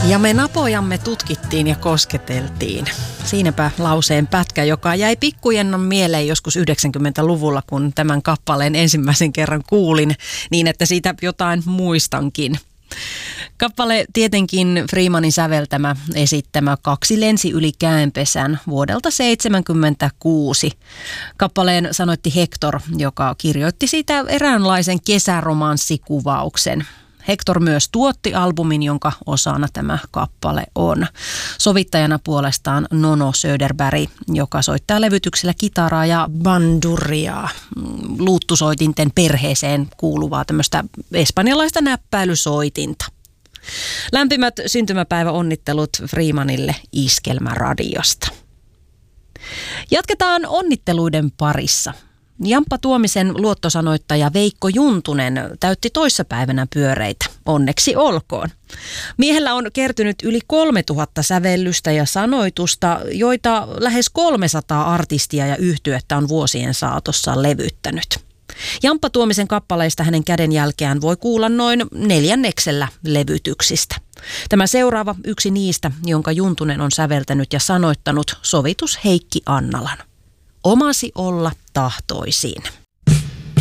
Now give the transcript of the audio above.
Ja me napojamme tutkittiin ja kosketeltiin. Siinäpä lauseen pätkä, joka jäi pikkujennon mieleen joskus 90-luvulla, kun tämän kappaleen ensimmäisen kerran kuulin, niin että siitä jotain muistankin. Kappale tietenkin Freemanin säveltämä, esittämä Kaksi lensi yli käenpesän vuodelta 1976. Kappaleen sanoitti Hector, joka kirjoitti siitä eräänlaisen kesäromanssikuvauksen. Hector myös tuotti albumin, jonka osana tämä kappale on. Sovittajana puolestaan Nono Söderberg, joka soittaa levytyksellä kitaraa ja banduria, luuttusoitinten perheeseen kuuluvaa tämmöistä espanjalaista näppäilysoitinta. Lämpimät syntymäpäiväonnittelut Freemanille Iskelmäradiosta. Jatketaan onnitteluiden parissa. Jamppa Tuomisen luottosanoittaja Veikko Juntunen täytti toissapäivänä pyöreitä. Onneksi olkoon. Miehellä on kertynyt yli 3000 sävellystä ja sanoitusta, joita lähes 300 artistia ja yhtyettä on vuosien saatossa levyttänyt. Jamppa Tuomisen kappaleista hänen kädenjälkeään voi kuulla noin 4/4 levytyksistä. Tämä seuraava yksi niistä, jonka Juntunen on säveltänyt ja sanoittanut, sovitus Heikki Annalan. Omasi olla tahtoisin.